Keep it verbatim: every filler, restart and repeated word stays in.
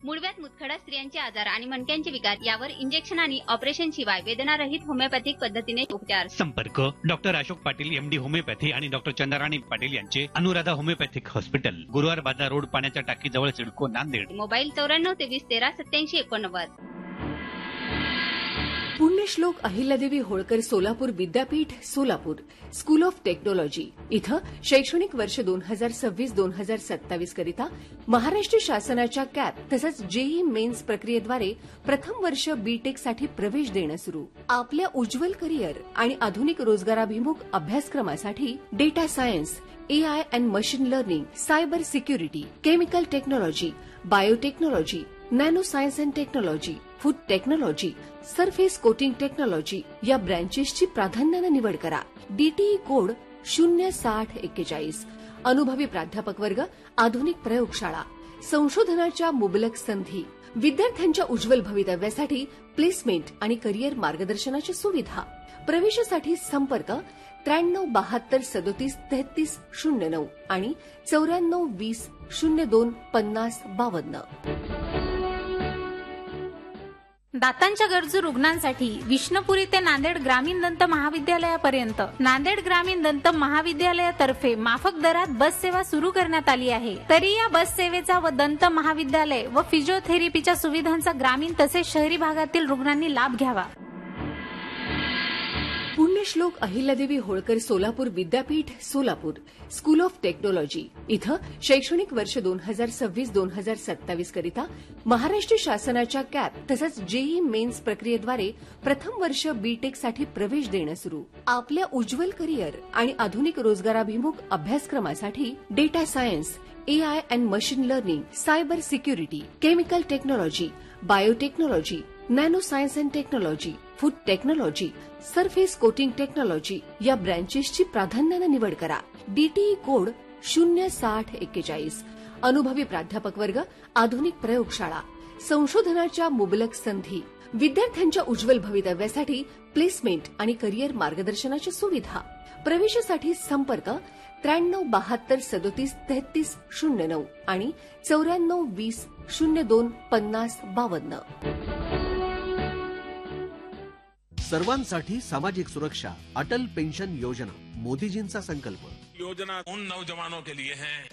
मूळव्याध मुतखडा स्त्रियांचे आजार आणि मणक्यांचे विकार यावर इंजेक्शन आणि ऑपरेशन शिवाय वेदनारहित होमिओपॅथिक पद्धतीने उपचार. संपर्क doctor Ashok Patil MD homeopathy आणि डॉक्टर चंद्राराणी पाटील यांचे अनुराधा होमिओपॅथिक हॉस्पिटल, गुरुवार बाजार रोड, पाण्याच्या टाकी जवळ, सिडको, नांदेड. मोबाईल चौऱ्याण्णव तेवीस तेरा सत्याऐंशी एकोणनव्वद. पुण्यश्लोक अहिल्यादेवी होळकर सोलापूर विद्यापीठ सोलापूर स्कूल ऑफ टेक्नॉलॉजी इथं शैक्षणिक वर्ष दोन हजार सव्वीस दोन हजार सत्तावीस करिता महाराष्ट्र शासनाच्या कॅप तसंच जेई मेन्स प्रक्रियेद्वारे प्रथम वर्ष बीटेक साठी प्रवेश देणं सुरू. आपल्या उज्ज्वल करिअर आणि आधुनिक रोजगाराभिमुख अभ्यासक्रमासाठी data science, AI and machine learning, cyber security, chemical technology, biotechnology, nano science and technology, food technology, surface coating technology या ब्रँचेसची प्राधान्याने निवड करा. डीटीई कोड शून्य साठ एक्केचाळीस. अनुभवी प्राध्यापक वर्ग, आधुनिक प्रयोगशाळा, संशोधनाच्या मुबलक संधी, विद्यार्थ्यांच्या उज्ज्वल भवितव्यासाठी प्लेसमेंट आणि करिअर मार्गदर्शनाची सुविधा. प्रवेशासाठी संपर्क त्र्याण्णव बहात्तर सदोतीस तेहतीस शून्य नऊ आणि चौऱ्याण्णव वीस शून्य दोन पन्नास बावन्न. दातांच्या गरजू रुग्णांसाठी विष्णुपुरी ते नांदेड ग्रामीण दंत महाविद्यालयापर्यंत नांदेड ग्रामीण दंत महाविद्यालयातर्फे माफक दरात बस सेवा सुरू करण्यात आली आहे. तरी या बस सेवेचा व दंत महाविद्यालय व फिजिओथेरपीच्या सुविधांचा ग्रामीण तसेच शहरी भागातील रुग्णांनी लाभ घ्यावा. पुण्यश्लोक अहिल्यादेवी होळकर सोलापूर विद्यापीठ सोलापूर स्कूल ऑफ टेक्नॉलॉजी इथं शैक्षणिक वर्ष दोन हजार सव्वीस दोन हजार सत्तावीस करिता महाराष्ट्र शासनाच्या कॅप तसंच जेई मेन्स प्रक्रियेद्वारे प्रथम वर्ष बीटेक साठी प्रवेश देणं सुरू. आपल्या उज्ज्वल करिअर आणि आधुनिक रोजगाराभिमुख अभ्यासक्रमासाठी data science, AI and machine learning, cyber security, chemical technology, biotechnology, nano science and technology, food technology, surface coating technology या ब्रँचेसची प्राधान्याने निवड करा. डीटीई कोड शून्य साठ एक्केचाळीस. अनुभवी प्राध्यापक वर्ग, आधुनिक प्रयोगशाळा, संशोधनाच्या मुबलक संधी, विद्यार्थ्यांच्या उज्ज्वल भवितव्यासाठी प्लेसमेंट आणि करिअर मार्गदर्शनाची सुविधा. प्रवेशासाठी संपर्क त्र्याण्णव बहात्तर सदोतीस तेहतीस शून्य नऊ आणि चौऱ्याण्णव वीस शून्य दोन पन्नास बावन्न. सर्वांसाठी सामाजिक सुरक्षा, अटल पेंशन योजना, मोदीजींचा संकल्प. योजना उन नौजवानों के लिए है